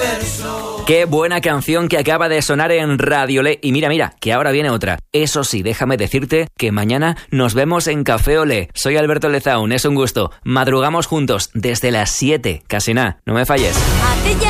universo. Qué buena canción que acaba de sonar en Radio Olé. Y mira, que ahora viene otra. Eso sí, déjame decirte que mañana nos vemos en Café Olé. Soy Alberto Lezaun, es un gusto. Madrugamos juntos desde las 7, casi nada, no me falles. Hace ya